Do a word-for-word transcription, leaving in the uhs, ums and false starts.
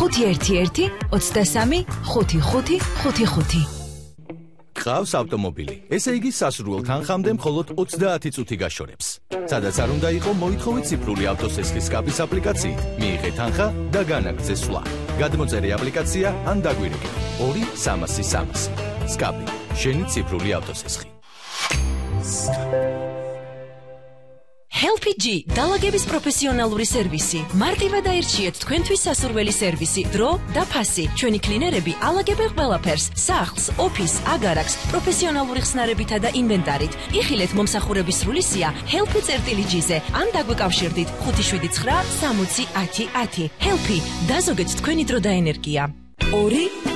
ხუთი ერთი ერთი ოცდასამი ხუთი ხუთი ხუთი ხუთი. ყავს ავტომობილი, ესე იგი სასურველ თანხამდე მხოლოდ ოცდაათი წუთი გაშორებს. სადაც არ უნდა იყო, მოითხოვე ციფრული ავტოსესხის სკაფის აპლიკაციით, მიიღე თანხა და განაგრძე სვლა. გადმოწერე აპლიკაცია ან დაგვირეკე ორი სამასი სამასი. სკაფი, შენი ციფრული ავტოსესხი. Help G დალაგების პროფესიონალური სერვისი. მარტივად აირჩიეთ თქვენთვის სასურველი სერვისი, დრო და ფასი. ჩვენი კლინერები ალაგებენ ყველაფერს: სახლს, ოფისს, აგარაკს, პროფესიონალური ხსნარებითა და ინვენტარით. იხილეთ მომსახურების სრული სია Help წერტილი-G-ზე ან დაგვიკავშირდით ხუთი შვიდი ცხრა სამოცი ათი ათი. Help, დაზოგეთ თქვენი დრო და ენერგია. ორი